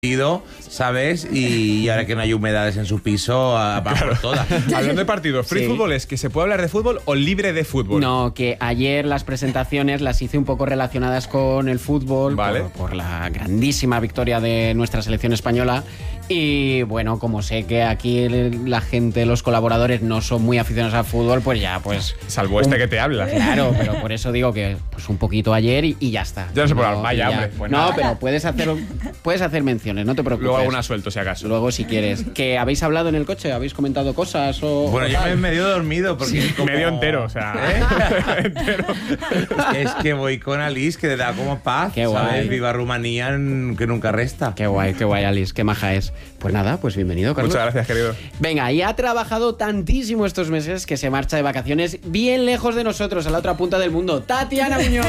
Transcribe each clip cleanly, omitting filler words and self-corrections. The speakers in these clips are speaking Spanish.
¿sabes? Y ahora que no hay humedades en su piso, vamos todas. Hablando de partidos, ¿free fútbol es que se puede hablar de fútbol o libre de fútbol? No, que ayer las presentaciones las hice un poco relacionadas con el fútbol, vale, por la grandísima victoria de nuestra selección española. Y bueno, como sé que aquí la gente, los colaboradores no son muy aficionados al fútbol, pues ya, pues... Salvo que te habla. Claro, pero por eso digo que pues un poquito ayer y ya está. Ya no se puede hablar, vaya, hombre. Pues no, nada. Pero puedes hacer menciones, no te preocupes. Luego alguna suelto, si acaso. Luego, si quieres. ¿Que habéis hablado en el coche? ¿Habéis comentado cosas? Bueno, yo me he medio dormido porque... Sí, como... Medio entero, o sea... entero. Es que voy con Alice, que le da como paz. Qué guay. ¿Sabes? Viva Rumanía, que nunca resta. Qué guay, Alice, qué maja es. Pues nada, pues bienvenido, Carlos. Muchas gracias, querido. Venga, y ha trabajado tantísimo estos meses que se marcha de vacaciones bien lejos de nosotros, a la otra punta del mundo. ¡Tatiana Muñoz!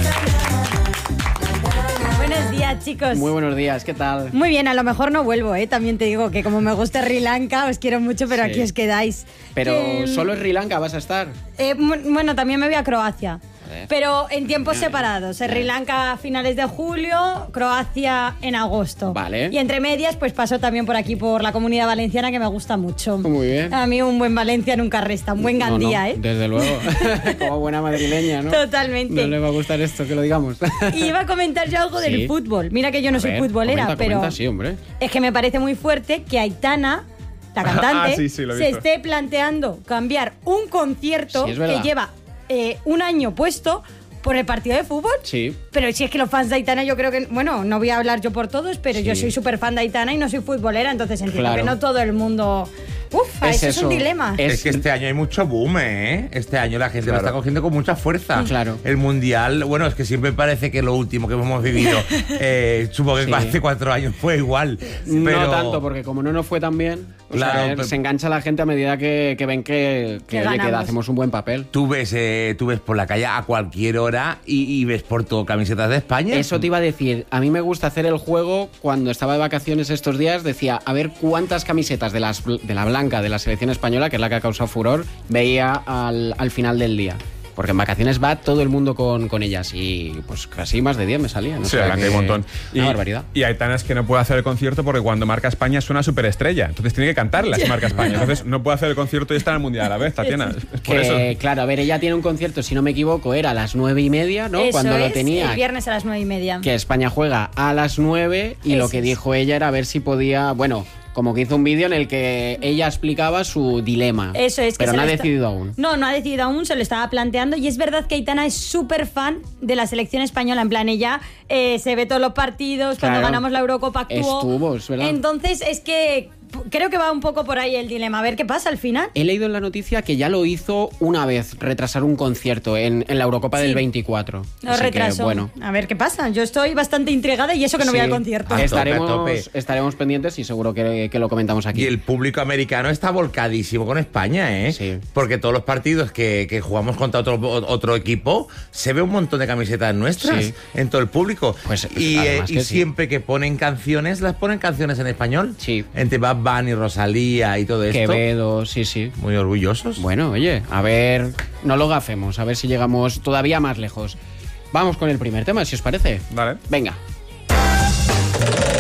Buenos días, chicos. Muy buenos días, ¿qué tal? Muy bien, a lo mejor no vuelvo, también te digo que como me gusta Sri Lanka, os quiero mucho, pero sí, aquí os quedáis. Pero solo en Sri Lanka vas a estar. Bueno, también me voy a Croacia. Pero en tiempos separados. Sri Lanka a finales de julio, Croacia en agosto. Vale. Y entre medias, pues paso también por aquí, por la Comunidad Valenciana, que me gusta mucho. Muy bien. A mí un buen Valencia nunca resta, un buen Gandía, Desde luego. Como buena madrileña, ¿no? Totalmente. No le va a gustar esto, que lo digamos. Y iba a comentar yo algo del fútbol. Mira que yo no soy futbolera, pero sí, hombre. Es que me parece muy fuerte que Aitana, la cantante, se esté planteando cambiar un concierto que lleva un año puesto por el partido de fútbol. Sí. Pero si es que los fans de Aitana, yo creo que... Bueno, no voy a hablar yo por todos, pero yo soy súper fan de Aitana y no soy futbolera, entonces entiendo que no todo el mundo... Eso es un dilema. Es que este año hay mucho boom, ¿eh? Este año la gente lo está cogiendo con mucha fuerza. Claro. El Mundial, bueno, es que siempre parece que lo último que hemos vivido, supongo que hace 4 años fue igual. Pero... No tanto, porque como no nos fue tan bien, se engancha la gente a medida que ven que hacemos un buen papel. Tú ves por la calle a cualquier hora y ves por todo camisetas de España. Eso te iba a decir. A mí me gusta hacer el juego. Cuando estaba de vacaciones estos días, decía, a ver cuántas camisetas de la blanca de la selección española, que es la que ha causado furor, veía al final del día. Porque en vacaciones va todo el mundo con ellas y pues casi más de 10 me salían. Sí, la que hay un montón. Una barbaridad. Y Aitana es que no puede hacer el concierto porque cuando marca España suena superestrella. Entonces tiene que cantarla si marca España. Entonces no puede hacer el concierto y estar en el Mundial a la vez, Tatiana. Por eso. Claro, a ver, ella tiene un concierto, si no me equivoco, era a las 9:30, ¿no? Eso cuando lo tenía. El viernes a las 9:30. Que España juega a las 9 y lo que dijo ella era a ver si podía... Bueno, como que hizo un vídeo en el que ella explicaba su dilema. Eso es. Pero no ha decidido aún. No ha decidido aún, se lo estaba planteando. Y es verdad que Aitana es súper fan de la selección española. En plan, ella se ve todos los partidos. Cuando ganamos la Eurocopa actuó. Es verdad. Entonces es que creo que va un poco por ahí el dilema. A ver qué pasa al final. He leído en la noticia que ya lo hizo una vez, retrasar un concierto en la Eurocopa del 24. Lo retrasó. Bueno. A ver qué pasa. Yo estoy bastante intrigada y eso que no voy al concierto. Estaremos pendientes y seguro que lo comentamos aquí. Y el público americano está volcadísimo con España, ¿eh? Sí. Porque todos los partidos que jugamos contra otro equipo, se ve un montón de camisetas nuestras en todo el público. Pues, y siempre que ponen canciones, las ponen canciones en español. Sí. Entre Bad Bunny, Rosalía y todo esto. Quevedo, sí. Muy orgullosos. Bueno, oye, a ver, no lo gafemos, a ver si llegamos todavía más lejos. Vamos con el primer tema, si os parece. Vale. Venga.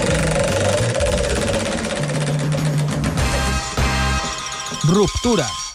Ruptura,